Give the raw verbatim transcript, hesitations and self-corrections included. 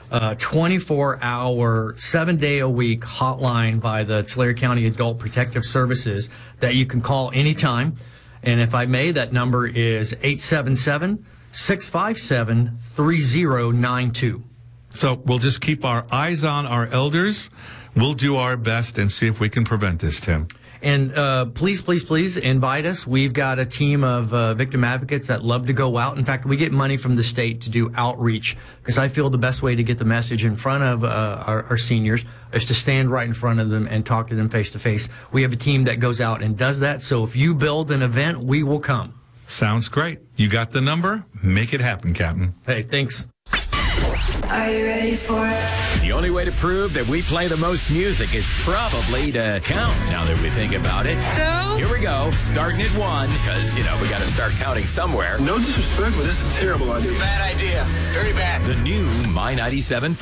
uh, twenty-four hour, seven-day-a-week hotline by the Tulare County Adult Protective Services that you can call anytime. And if I may, that number is eight seven seven, six five seven, three zero nine two. So we'll just keep our eyes on our elders. We'll do our best and see if we can prevent this, Tim. And uh, please, please, please invite us. We've got a team of uh, victim advocates that love to go out. In fact, we get money from the state to do outreach because I feel the best way to get the message in front of uh, our, our seniors is to stand right in front of them and talk to them face to face. We have a team that goes out and does that. So if you build an event, we will come. Sounds great. You got the number? Make it happen, Captain. Hey, thanks. Are you ready for it? The only way to prove that we play the most music is probably to count, now that we think about it. So? Here we go, starting at one, because, you know, we got to start counting somewhere. No disrespect, but this is a terrible idea. Bad idea. Very bad. The new My ninety-seven